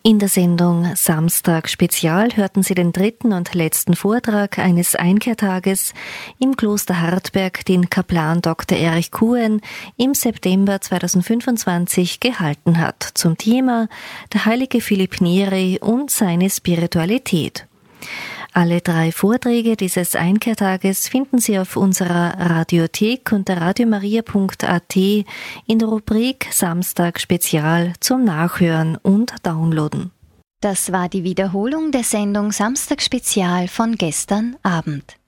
In der Sendung Samstag Spezial hörten Sie den dritten und letzten Vortrag eines Einkehrtages im Kloster Hartberg, den Kaplan Dr. Erich Kuhn im September 2025 gehalten hat, zum Thema der heilige Philipp Neri und seine Spiritualität. Alle 3 Vorträge dieses Einkehrtages finden Sie auf unserer Radiothek unter radiomaria.at in der Rubrik Samstag Spezial zum Nachhören und Downloaden. Das war die Wiederholung der Sendung Samstag Spezial von gestern Abend.